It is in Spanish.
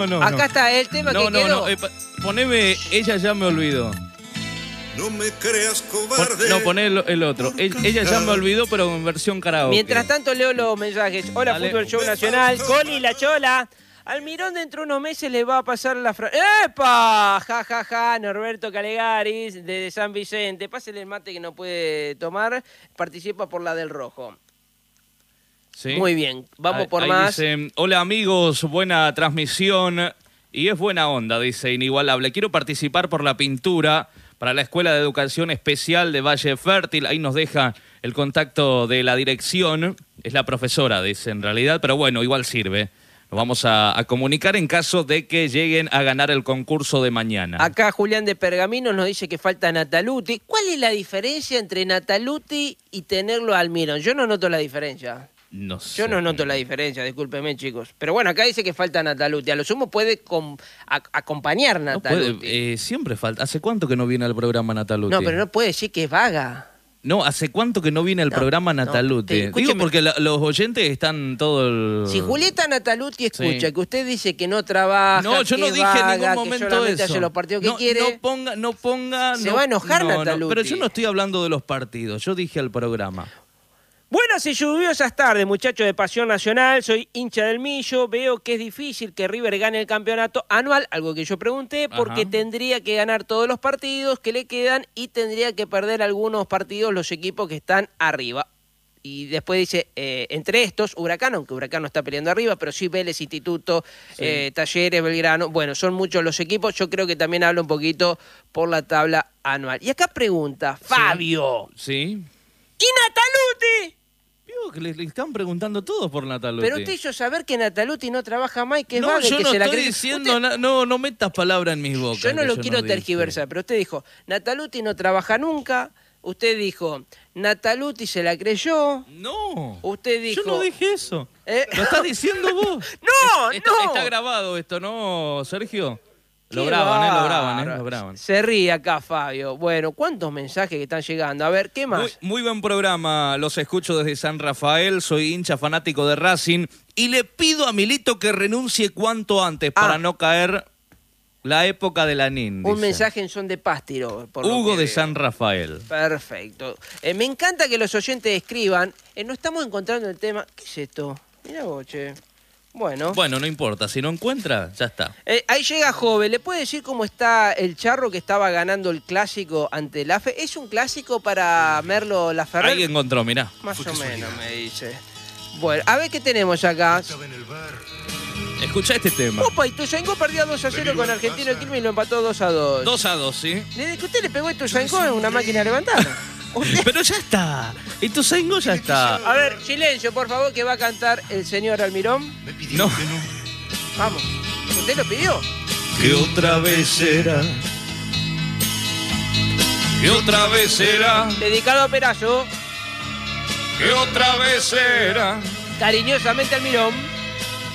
Acá está el tema que quedó. Poneme Ella ya me olvidó. No me creas cobarde. Poné el otro. Ella ya me olvidó, pero en versión karaoke. Mientras tanto leo los mensajes. Hola, Dale. Fútbol Show Nacional. Coli, la chola. Almirón dentro de unos meses le va a pasar la frase. ¡Epa! Ja, ja, ja. Norberto Calegaris, de San Vicente. Pásele el mate que no puede tomar. Participa por la del rojo. ¿Sí? Muy bien. Vamos por Ahí más. Dice, hola amigos, buena transmisión. Y es buena onda, dice Inigualable. Quiero participar por la pintura para la Escuela de Educación Especial de Valle Fértil. Ahí nos deja el contacto de la dirección. Es la profesora, dice en realidad, pero bueno, igual sirve. Nos vamos a comunicar en caso de que lleguen a ganar el concurso de mañana. Acá Julián de Pergamino nos dice que falta Nataluti. ¿Cuál es la diferencia entre Nataluti y tenerlo a Almirón? Yo no noto la diferencia. No sé. Yo no noto la diferencia, discúlpeme, chicos. Pero bueno, acá dice que falta Nataluti. A lo sumo puede acompañar No Nataluti. puede, siempre falta. ¿Hace cuánto que no viene al programa Nataluti? No, pero no puede decir que es vaga. No, ¿hace cuánto que no viene al programa Nataluti? Digo escúcheme. porque los oyentes están todo el... Si Julieta Nataluti escucha Sí. que usted dice que no trabaja, No, yo que no dije vaga, en ningún que momento solamente eso. hace los partidos que quiere, No ponga... Se va a enojar Nataluti. pero yo no estoy hablando de los partidos, yo dije al programa. Buenas y lluviosas tardes, muchachos de Pasión Nacional. Soy hincha del Millo. Veo que es difícil que River gane el campeonato anual, algo que yo pregunté, porque tendría que ganar todos los partidos que le quedan y tendría que perder algunos partidos los equipos que están arriba. Y después dice, entre estos, Huracán, aunque Huracán no está peleando arriba, pero sí Vélez, Instituto, Sí. Talleres, Belgrano. Bueno, son muchos los equipos. Yo creo que también habla un poquito por la tabla anual. Y acá pregunta, Fabio, ¿Sí? ¿y Nataluti? Digo que le están preguntando todos por Nataluti. Pero usted hizo saber que Nataluti no trabaja más y que es No, vaga y yo que no se la estoy cree. diciendo... Usted- No metas palabras en mis bocas. Yo no que lo quiero dije. tergiversar, pero usted dijo, Nataluti no trabaja nunca. Usted dijo, Nataluti se la creyó. No. Usted dijo... Yo no dije eso. ¿Eh? Lo estás diciendo vos. ¡No, no! Está grabado esto, ¿no, Sergio? Lo Qué graban, bárbaro. lo graban. Se ríe acá, Fabio. Bueno, ¿cuántos mensajes que están llegando? A ver, ¿qué más? Muy buen programa, los escucho desde San Rafael, soy hincha fanático de Racing y le pido a Milito que renuncie cuanto antes para no caer la época de la NIN. Un dice. mensaje en son de Pástiro. por lo Hugo que de veo. San Rafael. Perfecto. Me encanta que los oyentes escriban. No estamos encontrando el tema. ¿Qué es esto? Mira vos, che. Bueno. Bueno, no importa, si no encuentra, ya está. Ahí llega Jove. ¿Le puede decir cómo está el Charro que estaba ganando el clásico ante el AFE? ¿Es un clásico para Merlo Laferrer? Ahí encontró, mirá. Más o menos, me dice. Bueno, a ver qué tenemos acá. Escucha este tema. Opa, Ituzaingó perdía 2-0 con Argentino Quilmes y lo empató 2-2. 2-2, ¿sí? Desde que usted le pegó a Ituzaingó en una máquina de levantar. Pero ya está. Ituzaingó ya está. A ver, silencio, por favor, que va a cantar el señor Almirón. No. Vamos. ¿Usted lo pidió? Que otra vez será. Que otra vez será. Dedicado a Perazo. Que otra vez será. Cariñosamente Almirón.